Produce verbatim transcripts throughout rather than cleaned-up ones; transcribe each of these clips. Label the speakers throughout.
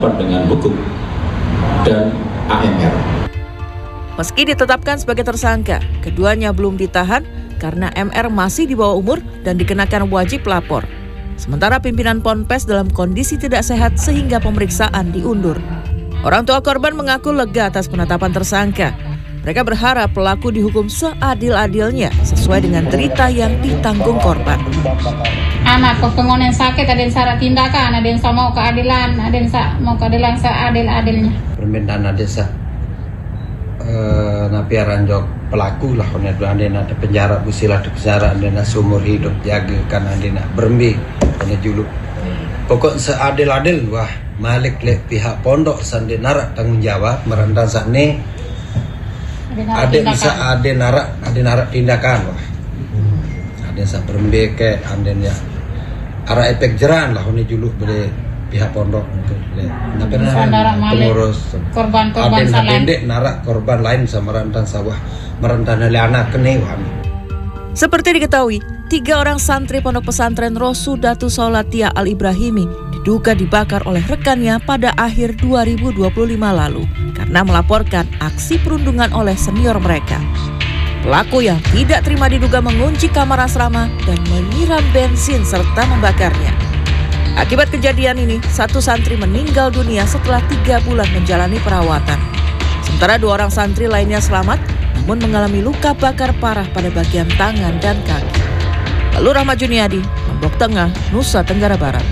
Speaker 1: dengan hukum dan A M R.
Speaker 2: Meski ditetapkan sebagai tersangka, keduanya belum ditahan karena M R masih di bawah umur dan dikenakan wajib lapor. Sementara pimpinan Ponpes dalam kondisi tidak sehat sehingga pemeriksaan diundur. Orang tua korban mengaku lega atas penetapan tersangka. Mereka berharap pelaku dihukum seadil-adilnya sesuai dengan derita yang ditanggung korban.
Speaker 3: Anak kepengon yang sakit, ada yang salah tindakan, ada yang mau keadilan, ada yang mau keadilan seadil-adilnya.
Speaker 4: Permintaan ada sa uh, napiaran jok pelaku lah, ada ada penjara busilah di penjara, ada seumur hidup jaga kan, ada berembi, ada juluk. Pokok seadil-adil wah malik le pihak pondok sandi narak tanggung jawab merendang sakne. Ada bisa ada narak ada narak tindakan wah. Ada sa berembi ke andenya arah efek jeran lah ini juluk boleh pihak pondok untuk pengurus
Speaker 3: korban-korban
Speaker 4: salah pendek narak korban lain sama rentan sawah merentan anak kene wah.
Speaker 2: Seperti diketahui, tiga orang santri pondok pesantren Rosudatu Saulatia Al-Ibrahimi diduga dibakar oleh rekannya pada akhir dua ribu dua puluh lima lalu karena melaporkan aksi perundungan oleh senior mereka. Pelaku yang tidak terima diduga mengunci kamar asrama dan menyiram bensin serta membakarnya. Akibat kejadian ini, satu santri meninggal dunia setelah tiga bulan menjalani perawatan. Sementara dua orang santri lainnya selamat, namun mengalami luka bakar parah pada bagian tangan dan kaki. Lalu Rahmat Juniadi, Lombok Tengah, Nusa Tenggara Barat.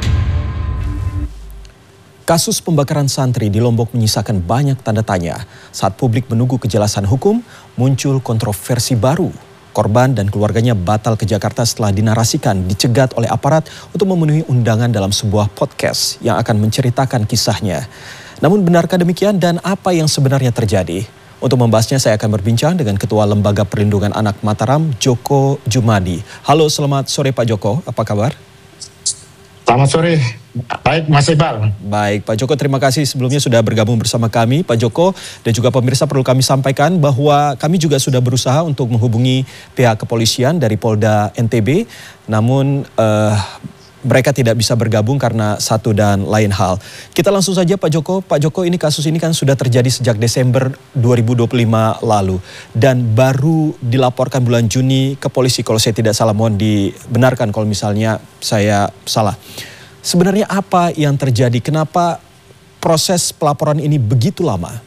Speaker 5: Kasus pembakaran santri di Lombok menyisakan banyak tanda tanya. Saat publik menunggu kejelasan hukum, muncul kontroversi baru. Korban dan keluarganya batal ke Jakarta setelah dinarasikan dicegat oleh aparat untuk memenuhi undangan dalam sebuah podcast yang akan menceritakan kisahnya. Namun benarkah demikian dan apa yang sebenarnya terjadi? Untuk membahasnya saya akan berbincang dengan Ketua Lembaga Perlindungan Anak Mataram, Joko Jumadi. Halo, selamat sore Pak Joko, apa kabar?
Speaker 6: Selamat sore, baik Mas Iqbal.
Speaker 5: Baik Pak Joko, terima kasih sebelumnya sudah bergabung bersama kami Pak Joko. Dan juga pemirsa, perlu kami sampaikan bahwa kami juga sudah berusaha untuk menghubungi pihak kepolisian dari Polda N T B. Namun uh, mereka tidak bisa bergabung karena satu dan lain hal. Kita langsung saja Pak Joko. Pak Joko, ini kasus ini kan sudah terjadi sejak Desember dua ribu dua puluh lima lalu. Dan baru dilaporkan bulan Juni ke polisi kalau saya tidak salah. Mohon dibenarkan kalau misalnya saya salah. Sebenarnya apa yang terjadi? Kenapa proses pelaporan ini begitu lama?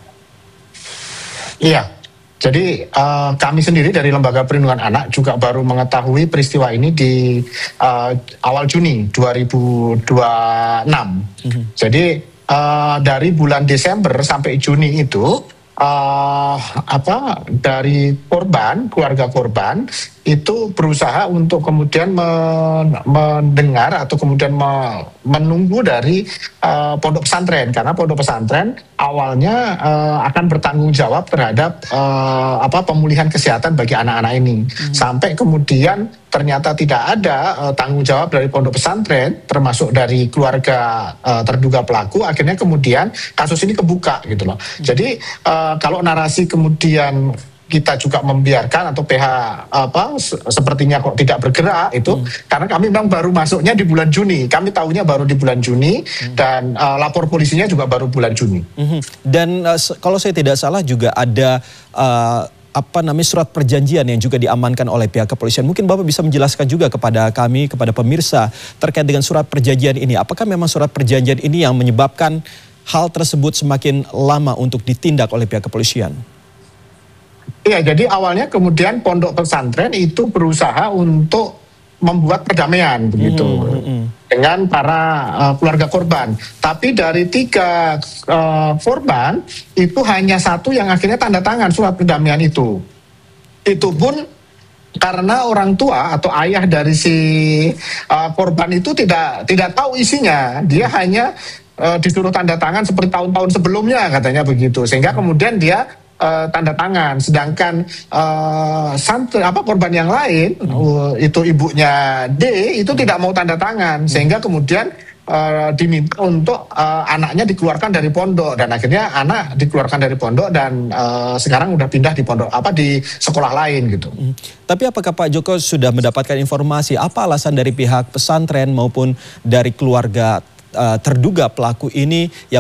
Speaker 6: Iya, jadi uh, kami sendiri dari Lembaga Perlindungan Anak juga baru mengetahui peristiwa ini di uh, awal Juni dua ribu dua puluh enam. Mm-hmm. Jadi uh, dari bulan Desember sampai Juni itu uh, apa dari korban, keluarga korban itu berusaha untuk kemudian mendengar atau kemudian menunggu dari uh, pondok pesantren, karena pondok pesantren awalnya uh, akan bertanggung jawab terhadap uh, apa pemulihan kesehatan bagi anak-anak ini. Hmm. Sampai kemudian ternyata tidak ada uh, tanggung jawab dari pondok pesantren, termasuk dari keluarga uh, terduga pelaku. Akhirnya kemudian kasus ini kebuka gitu loh. Hmm. Jadi uh, kalau narasi kemudian kita juga membiarkan atau P H apa sepertinya kok tidak bergerak itu hmm. karena kami memang baru masuknya di bulan Juni, kami tahunya baru di bulan Juni hmm. dan uh, lapor polisinya juga baru bulan Juni. Hmm.
Speaker 5: Dan uh, kalau saya tidak salah juga ada uh, apa namanya surat perjanjian yang juga diamankan oleh pihak kepolisian. Mungkin Bapak bisa menjelaskan juga kepada kami, kepada pemirsa terkait dengan surat perjanjian ini. Apakah memang surat perjanjian ini yang menyebabkan hal tersebut semakin lama untuk ditindak oleh pihak kepolisian?
Speaker 6: Iya, jadi awalnya kemudian pondok pesantren itu berusaha untuk membuat perdamaian begitu hmm, hmm. dengan para uh, keluarga korban. Tapi dari tiga uh, korban itu hanya satu yang akhirnya tanda tangan surat perdamaian itu. Itu pun karena orang tua atau ayah dari si uh, korban itu tidak tidak tahu isinya. Dia hanya uh, disuruh tanda tangan seperti tahun-tahun sebelumnya katanya begitu. Sehingga kemudian dia Uh, tanda tangan, sedangkan uh, santri apa korban yang lain uh, itu ibunya D itu tidak mau tanda tangan, sehingga kemudian uh, diminta untuk uh, anaknya dikeluarkan dari pondok, dan akhirnya anak dikeluarkan dari pondok dan uh, sekarang udah pindah di pondok apa di sekolah lain gitu.
Speaker 5: Hmm. Tapi apakah Pak Joko sudah mendapatkan informasi apa alasan dari pihak pesantren maupun dari keluarga uh, terduga pelaku ini yang